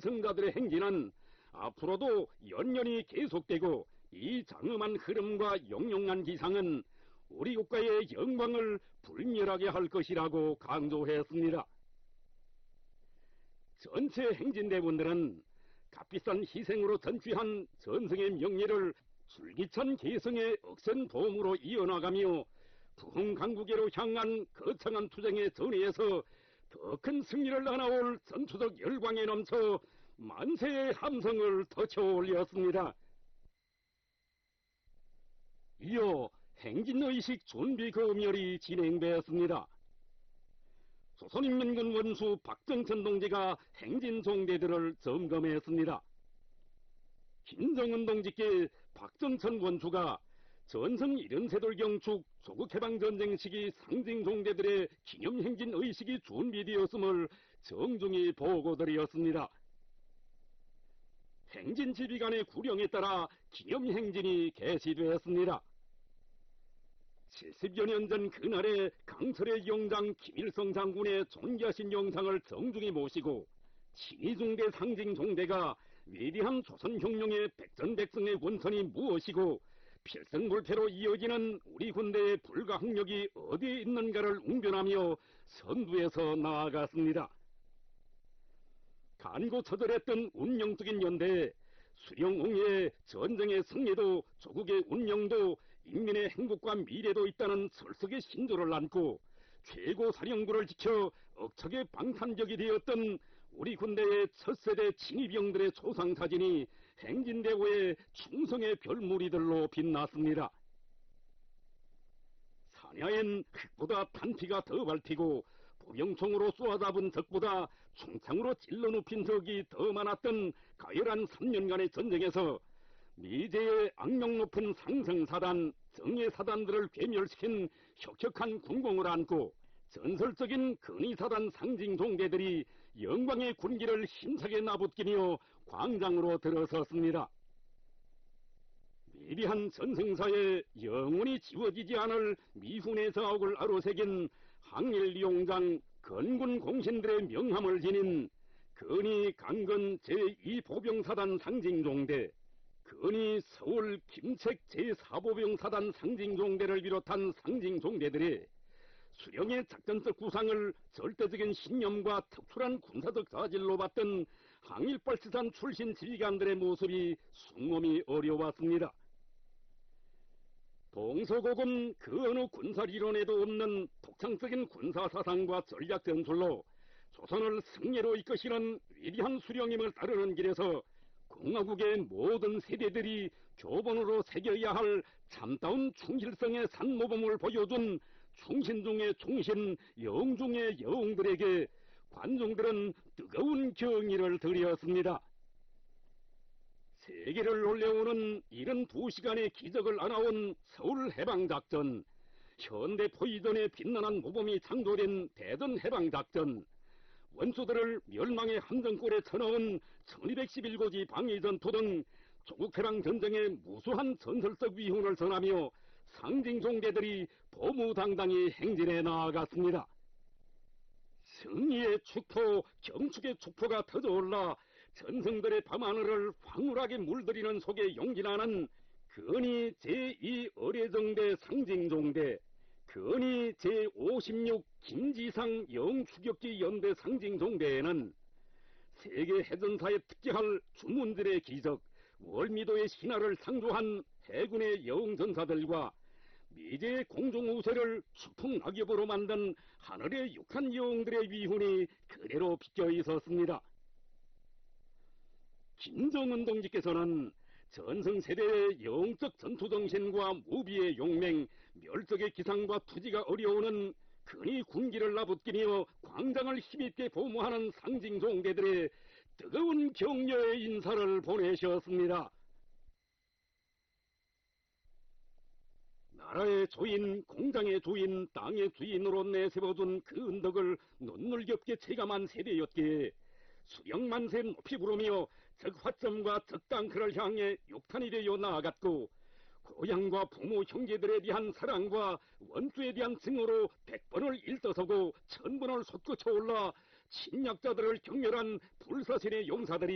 전승자들의 행진은 앞으로도 연연히 계속되고 이 장엄한 흐름과 영롱한 기상은 우리 국가의 영광을 불멸하게 할 것이라고 강조했습니다. 전체 행진대원들은 값비싼 희생으로 전취한 전승의 명예를 줄기찬 개성의 억센보험으로 이어나가며 부흥강국계로 향한 거창한 투쟁의 전의에서 더 큰 승리를 안아올 전투적 열광에 넘쳐 만세의 함성을 터쳐올렸습니다. 이어 행진의식 준비 검열이 진행되었습니다. 조선인민군 원수 박정천 동지가 행진종대들을 점검했습니다. 김정은 동지께 박정천 원수가 전성 70세돌 경축 조국해방전쟁 시기 상징종대들의 기념행진의식이 준비되었음을 정중히 보고드렸습니다. 행진지휘관의 구령에 따라 기념행진이 개시되었습니다. 70여 년 전 그날의 강철의 영장 김일성 장군의 존귀하신 영상을 정중히 모시고 친위중대 상징종대가 위대한 조선혁명의 백전백승의 원천이 무엇이고 필승불패로 이어지는 우리 군대의 불가항력이 어디에 있는가를 웅변하며 선두에서 나아갔습니다. 간고처절했던 운명적인 연대에 수령옹의 전쟁의 승리도 조국의 운명도 인민의 행복과 미래도 있다는 설석의 신조를 안고 최고 사령부를 지켜 억척의 방탄적이 되었던 우리 군대의 첫 세대 진위병들의 초상사진이 행진대고의 충성의 별무리들로 빛났습니다. 사냐엔 흙보다 탄피가 더 밟히고 보병총으로 쏘아잡은 적보다 총창으로 찔러 눕힌 적이 더 많았던 가열한 3년간의 전쟁에서 미제의 악명 높은 상승사단, 정예사단들을 괴멸시킨 혁혁한 군공을 안고 전설적인 근위사단 상징종대들이 영광의 군기를 힘차게 나붙기며 광장으로 들어섰습니다. 위대한 전승사에 영원히 지워지지 않을 미훈의 자옥을 아로새긴 항일용장 건군 공신들의 명함을 지닌 근위 강건 제2보병사단 상징종대, 근위 서울 김책 제4보병사단 상징종대를 비롯한 상징종대들이 수령의 작전적 구상을 절대적인 신념과 특출한 군사적 자질로 봤던 항일발시산 출신 지휘관들의 모습이 숭늉이 어려웠습니다. 동서고금 그 어느 군사리론에도 없는 독창적인 군사사상과 전략 전술로 조선을 승리로 이끄시는 위대한 수령임을 따르는 길에서 공화국의 모든 세대들이 교본으로 새겨야 할 참다운 충실성의 산모범을 보여준 충신 중의 충신, 영 중의 영들에게 관중들은 뜨거운 경의를 드렸습니다. 세계를 놀래우는 72시간의 기적을 안아온 서울해방작전, 현대 포위전의 빛나는 모범이 창조된 대전해방작전, 원수들을 멸망의 함정골에 쳐넣은 1211고지 방위전투 등 조국해방전쟁의 무수한 전설적 위훈을 전하며 상징종대들이 보무당당히 행진해 나아갔습니다. 승리의 축포, 경축의 축포가 터져올라 전승들의 밤하늘을 황홀하게 물들이는 속에 용진하는 근위 제2어뢰정대 상징종대, 근위 제56 김지상 영추격기 연대 상징종대에는 세계 해전사에 특기할 주문들의 기적, 월미도의 신화를 상조한 해군의 영전사들과 미제의 공중우세를 추풍낙엽으로 만든 하늘의 육한 영웅들의 위훈이 그대로 비껴 있었습니다. 김정은 동지께서는 전승세대의 영적 전투정신과 무비의 용맹, 멸적의 기상과 투지가 어려우는 근위 군기를 나붙기며 광장을 힘있게 보무하는 상징종대들의 뜨거운 격려의 인사를 보내셨습니다. 나라의 주인, 공장의 주인, 땅의 주인으로 내세워둔 그 은덕을 눈물겹게 체감한 세대였기에 수령만세 높이 부르며 적화점과 적당크를 향해 욕탄이 되어 나아갔고 고향과 부모 형제들에 대한 사랑과 원주에 대한 증오로 100번을 일떠서고 1000번을 솟구쳐 올라 침략자들을 경멸한 불사신의 용사들이